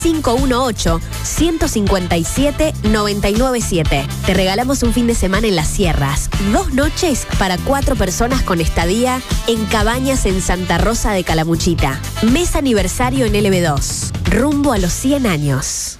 518-157-997. Te regalamos un fin de semana en las sierras. 2 noches para 4 personas con estadía en Cabañas en Santa Rosa de Calamuchita. Mes aniversario en LB2. Rumbo a los 100 años.